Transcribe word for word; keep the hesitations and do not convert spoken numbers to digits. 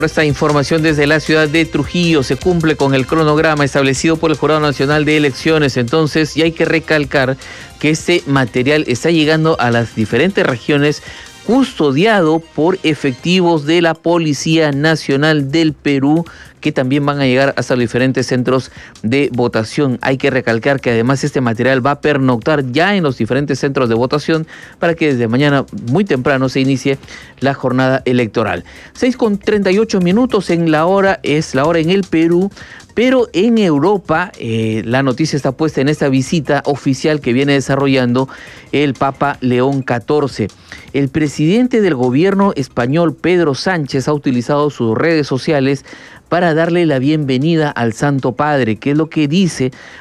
Esta información desde la ciudad de Trujillo se cumple con el cronograma establecido por el Jurado Nacional de Elecciones. Entonces, y hay que recalcar que este material está llegando a las diferentes regiones custodiado por efectivos de la Policía Nacional del Perú, que también van a llegar hasta los diferentes centros de votación. Hay que recalcar que además este material va a pernoctar ya en los diferentes centros de votación para que desde mañana muy temprano se inicie la jornada electoral. seis con treinta y ocho minutos en la hora, es la hora en el Perú. Pero en Europa, eh, la noticia está puesta en esta visita oficial que viene desarrollando el Papa León catorce. El presidente del gobierno español, Pedro Sánchez, ha utilizado sus redes sociales para darle la bienvenida al Santo Padre, que es lo que dice